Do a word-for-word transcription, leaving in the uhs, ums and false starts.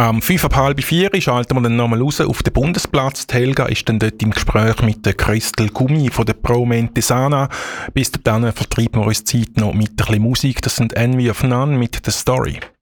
Am fünf ab halb vier schalten wir dann nochmal raus auf den Bundesplatz. Die Helga ist dann dort im Gespräch mit der Christel Gummi von der Pro Mentesana. Bis dahin vertreiben wir uns Zeit noch mit ein bisschen Musik. Das sind Envy of None mit «The Story».